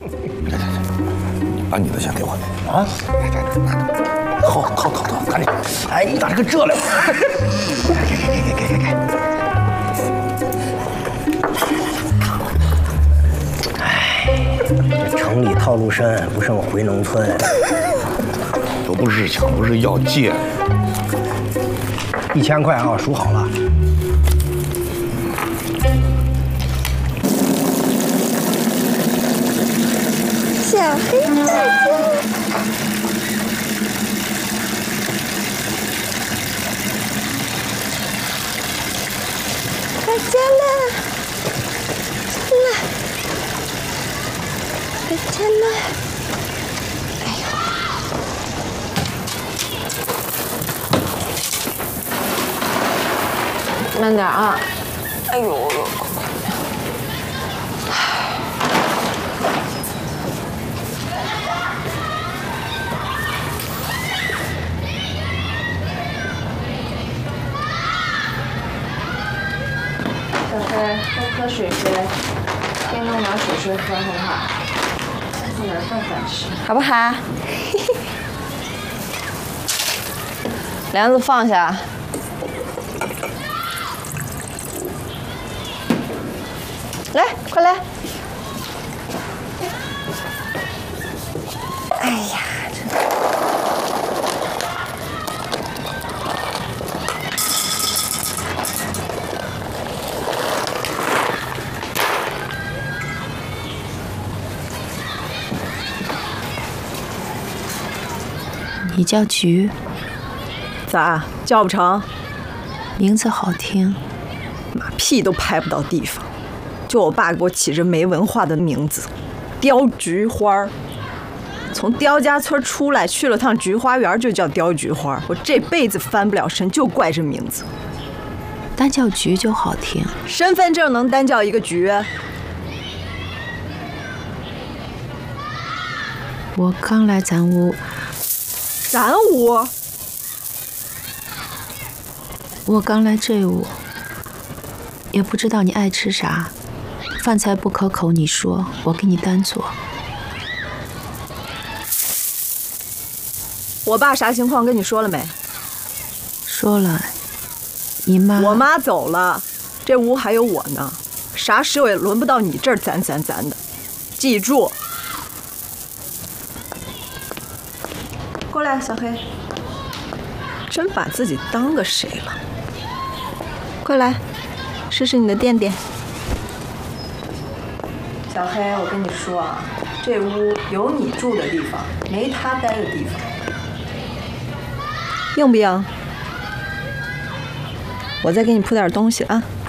你把你的先给我啊！靠，赶紧！哎，你咋这个这了？给！ 哎，这城里套路深，不胜回农村。 都不是抢，不是要借。 1000块啊，数好了。 小黑大家，回家了，回家了。哎呦！ 慢点啊！哎呦，小飞，多喝水些，先弄点水喝，好不好？弄点饭吃，好不好？帘子放下。 来，快来！哎呀， 你叫菊， 咋叫不成？ 名字好听， 妈屁都拍不到地方。 就我爸给我起这没文化的名字，雕菊花。从刁家村出来，去了趟菊花园，就叫雕菊花。我这辈子翻不了身，就怪这名字。 单叫菊就好听。 身份证能单叫一个菊？ 我刚来咱屋， 咱屋？ 我刚来这屋，也不知道你爱吃啥。 饭菜不可口，你说我给你单做。 我爸啥情况跟你说了没？ 说了，你妈…… 我妈走了，这屋还有我呢，啥时候也轮不到你这儿攒的。记住。过来，小黑。真把自己当个谁了？快来，试试你的垫垫。 小黑，我跟你说啊，这屋有你住的地方，没他待的地方，硬不硬？我再给你铺点东西啊。